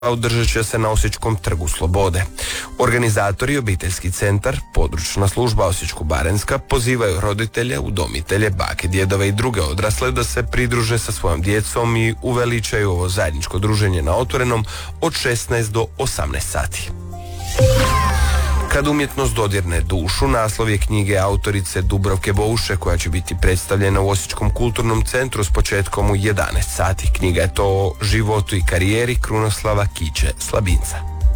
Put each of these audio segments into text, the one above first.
održat će se na Osječkom trgu Slobode. Organizatori, obiteljski centar, područna služba Osječko-baranjska pozivaju roditelje, udomitelje, bake, djedove i druge odrasle da se pridruže sa svojom djecom i uveličaju ovo zajedničko druženje na otvorenom od 16 do 18 sati. Kad umjetnost dodirne dušu, naslov je knjige autorice Dubravke Bouše koja će biti predstavljena u Osječkom kulturnom centru s početkom u 11 sati. Knjiga je to o životu i karijeri Krunoslava Kiće Slabinca.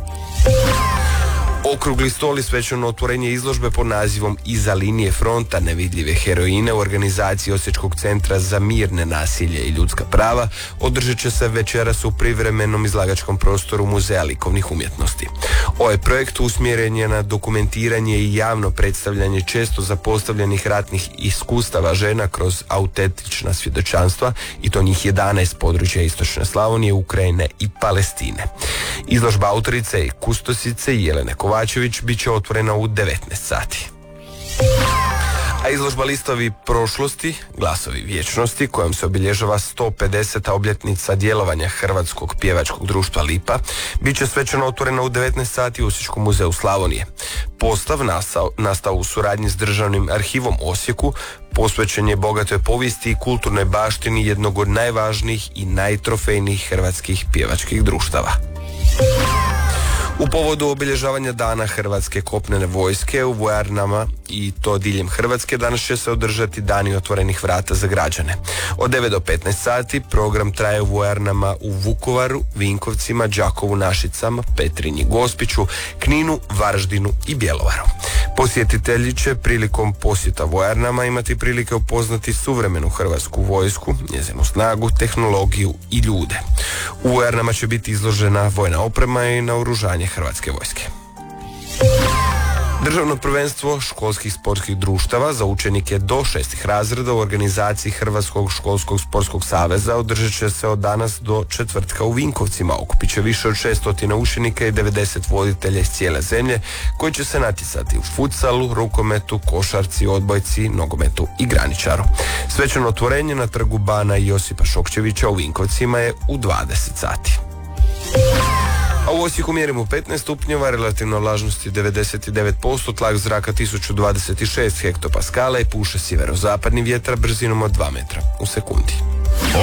Okrugli stol i svečano otvorenje izložbe pod nazivom Iza linije fronta nevidljive heroine u organizaciji Osječkog centra za mir, nenasilje i ljudska prava održat će se večeras u privremenom izlagačkom prostoru Muzeja likovnih umjetnosti. Ovaj projekt usmjeren je na dokumentiranje i javno predstavljanje često zapostavljenih ratnih iskustava žena kroz autentična svjedočanstva, i to njih 11 područja istočne Slavonije, Ukrajine i Palestine. Izložba autorice i kustosice Jelene Kovačević bit će otvorena u 19 sati. A izložba Listovi prošlosti, glasovi vječnosti, kojom se obilježava 150. obljetnica djelovanja Hrvatskog pjevačkog društva Lipa, bit će svečano otvorena u 19 sati u Osječkom muzeju Slavonije. Postav nastao u suradnji s Državnim arhivom Osijeku, posvećen je bogatoj povijesti i kulturnoj baštini jednog od najvažnijih i najtrofejnijih hrvatskih pjevačkih društava. U povodu obilježavanja Dana Hrvatske kopnene vojske u vojarnama, i to diljem Hrvatske, danas će se održati dani otvorenih vrata za građane. Od 9 do 15 sati program traje u vojarnama u Vukovaru, Vinkovcima, Đakovu, Našicama, Petrinji, Gospiću, Kninu, Varaždinu i Bjelovaru. Posjetitelji će prilikom posjeta vojarnama imati prilike upoznati suvremenu hrvatsku vojsku, njezinu snagu, tehnologiju i ljude. U vojarnama će biti izložena vojna oprema i naoružanje Hrvatske vojske. Državno prvenstvo školskih sportskih društava za učenike do 6. razreda u organizaciji Hrvatskog školskog sportskog saveza održat će se od danas do četvrtka u Vinkovcima. Okupit će više od 600 učenika i 90 voditelja iz cijele zemlje koji će se natjecati u futsalu, rukometu, košarci, odbojci, nogometu i graničaru. Svečano otvorenje na trgu Bana Josipa Šokčevića u Vinkovcima je u 20 sati. A u Osijeku mjerimo 15 stupnjeva, relativna vlažnost je 99%, tlak zraka 1026 hektopaskala i puše sjeverozapadni vjetar brzinom od 2 metra u sekundi.